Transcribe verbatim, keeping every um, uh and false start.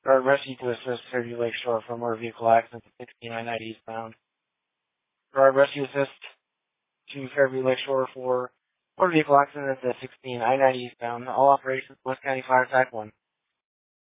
Guard rescue to assist Fairview Lakeshore from motor vehicle accident to sixteen I ninety eastbound. Guard rescue assist to Fairview Lakeshore for motor vehicle accident at sixteen I ninety eastbound. All operations, West County Fire Type one.